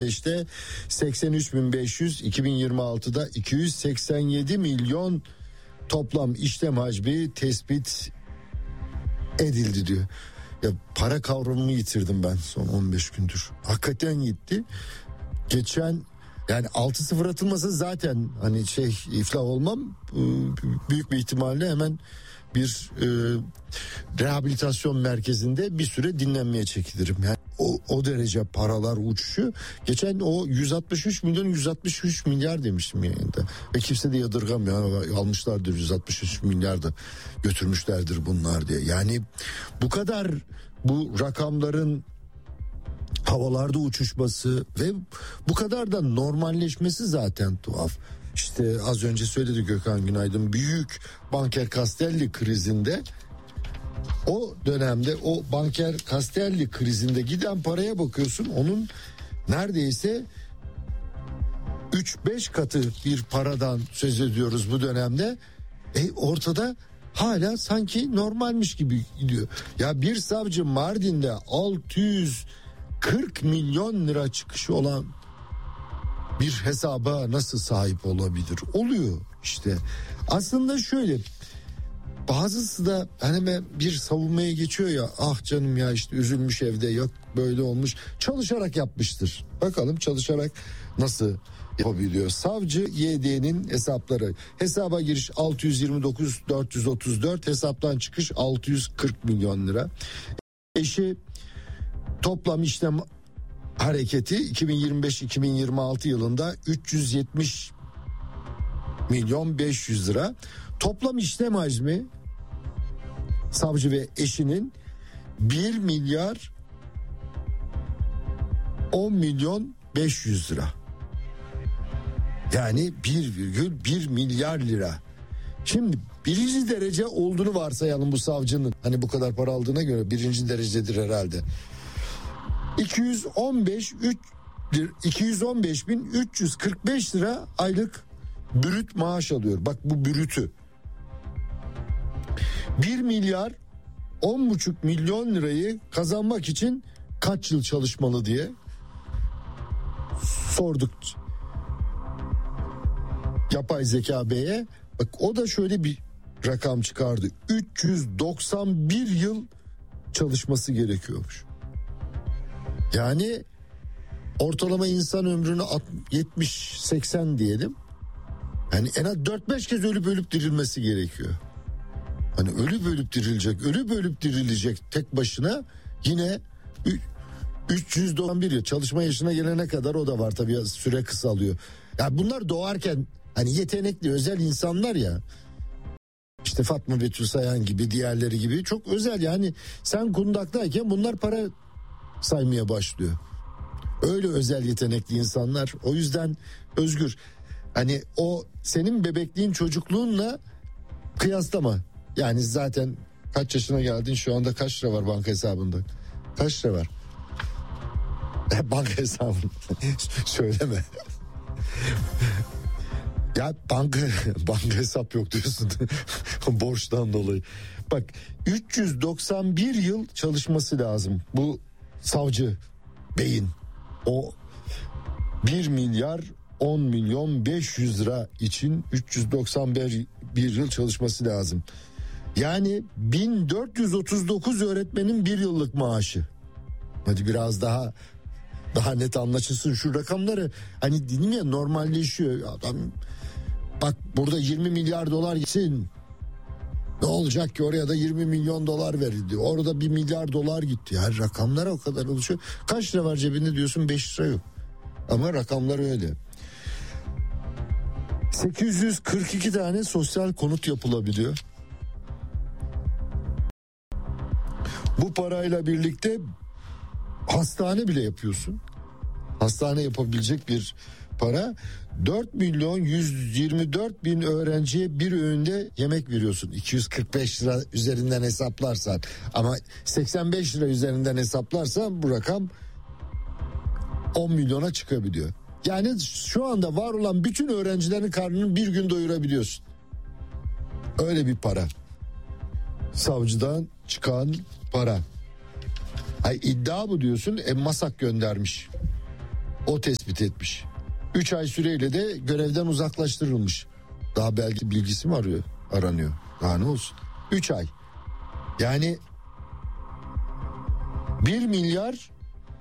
2025'te 83.500, 2026'da 287 milyon toplam işlem hacmi tespit edildi diyor. Ya para kavramını yitirdim ben son 15 gündür. Hakikaten gitti. Geçen yani 6-0 atılmasa zaten hani iflah olmam, büyük bir ihtimalle hemen bir rehabilitasyon merkezinde bir süre dinlenmeye çekilirim. Yani o derece paralar uçuşu. Geçen o 163 milyar demiştim yayında. Ve kimse de yadırgamıyor. Almışlardır 163 milyar da götürmüşlerdir bunlar diye. Yani bu kadar bu rakamların havalarda uçuşması ve bu kadar da normalleşmesi zaten tuhaf. İşte az önce söyledi Gökhan Günaydın, büyük Banker Castelli krizinde, o dönemde o Banker Castelli krizinde giden paraya bakıyorsun, onun neredeyse 3-5 katı bir paradan söz ediyoruz bu dönemde. Ortada hala sanki normalmiş gibi gidiyor. Ya bir savcı Mardin'de 640 milyon lira çıkışı olan bir hesaba nasıl sahip olabilir? Oluyor işte. Aslında şöyle, bazısı da hani bir savunmaya geçiyor ya, ah canım ya işte üzülmüş evde, yok böyle olmuş, çalışarak yapmıştır. Bakalım çalışarak nasıl yapabiliyor? Savcı YD'nin hesapları: hesaba giriş 629.434, hesaptan çıkış 640 milyon lira. Eşi toplam işlem hareketi 2025-2026 yılında 370 milyon 500 lira. Toplam işlem hacmi savcı ve eşinin 1 milyar 10 milyon 500 lira. Yani 1,1 milyar lira. Şimdi birinci derece olduğunu varsayalım bu savcının. Hani bu kadar para aldığına göre birinci derecedir herhalde. 215.345 lira aylık brüt maaş alıyor. Bak bu brütü. 1 milyar 10,5 milyon lirayı kazanmak için kaç yıl çalışmalı diye sorduk yapay zeka beye. Bak o da şöyle bir rakam çıkardı. 391 yıl çalışması gerekiyormuş. Yani ortalama insan ömrünü 70-80 diyelim. Yani en az 4-5 kez ölüp dirilmesi gerekiyor. Hani ölüp dirilecek tek başına yine 391 yıl. Çalışma yaşına gelene kadar o da var tabii, süre kısalıyor. Ya bunlar doğarken hani yetenekli özel insanlar ya. İşte Fatma Betül Sayan gibi, diğerleri gibi çok özel, yani sen kundaktayken bunlar para saymaya başlıyor. Öyle özel yetenekli insanlar. O yüzden Özgür, hani o senin bebekliğin, çocukluğunla kıyaslama. Yani zaten kaç yaşına geldin, şu anda kaç lira var banka hesabında? Kaç lira var? Banka hesabın. Söyleme. Ya banka hesap yok diyorsun. Borçtan dolayı. Bak 391 yıl çalışması lazım bu savcı beyin. O 1 milyar 10 milyon 500 lira için 391 yıl çalışması lazım. Yani 1439 öğretmenin bir yıllık maaşı. Hadi biraz daha net anlaşılsın şu rakamları. Hani dedim ya, normalleşiyor. Adam bak burada 20 milyar dolar gitsin. Ne olacak ki, oraya da 20 milyon dolar verildi. Orada 1 milyar dolar gitti. Yani rakamlar o kadar oluşuyor. Kaç lira var cebinde diyorsun, 5 lira yok. Ama rakamlar öyle. 842 tane sosyal konut yapılabiliyor. Bu parayla birlikte hastane bile yapıyorsun. Hastane yapabilecek bir para. 4 milyon 124 bin öğrenciye bir öğünde yemek veriyorsun. 245 lira üzerinden hesaplarsan, ama 85 lira üzerinden hesaplarsan bu rakam 10 milyona çıkabiliyor. Yani şu anda var olan bütün öğrencilerin karnını bir gün doyurabiliyorsun. Öyle bir para. Savcıdan çıkan para. Ay iddia bu diyorsun. Masak göndermiş. O tespit etmiş. 3 ay süreyle de görevden uzaklaştırılmış. Daha belki bilgisi mi aranıyor? Daha ne olsun? 3 ay. Yani 1 milyar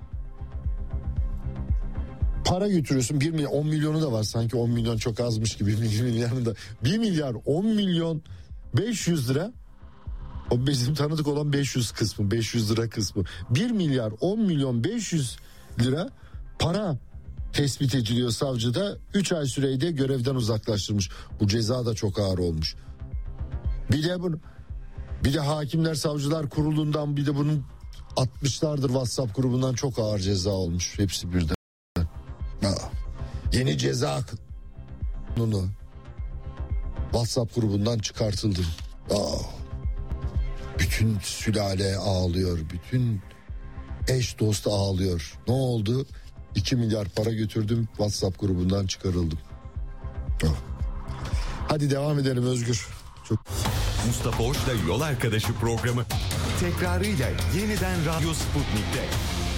para götürüyorsun. 1 milyar 10 milyonu da var. Sanki 10 milyon çok azmış gibi 1 milyarın da. 1 milyar 10 milyon 500 lira. O bizim tanıdık olan 500 kısmı, 500 lira kısmı. 1 milyar 10 milyon 500 lira para tespit ediliyor savcıda. 3 ay süreyle görevden uzaklaştırmış. Bu ceza da çok ağır olmuş. Bir de Hakimler Savcılar Kurulu'ndan bir de bunun 60'lardır WhatsApp grubundan çok ağır ceza olmuş. Hepsi birden. Yeni ceza kanunu WhatsApp grubundan çıkartıldı. Bütün sülale ağlıyor. Bütün eş dost ağlıyor. Ne oldu? 2 milyar para götürdüm, WhatsApp grubundan çıkarıldım. Hadi devam edelim Özgür. Mustafa Hoş'la Yol Arkadaşı programı tekrarıyla yeniden Radyo Sputnik'te.